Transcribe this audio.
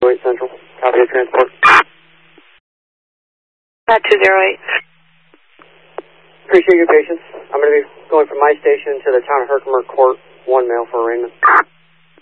208 Central. Copy of transport. 208. Appreciate your patience. I'm going to be going from my station to the town of Herkimer Court, 1 mail for arraignment.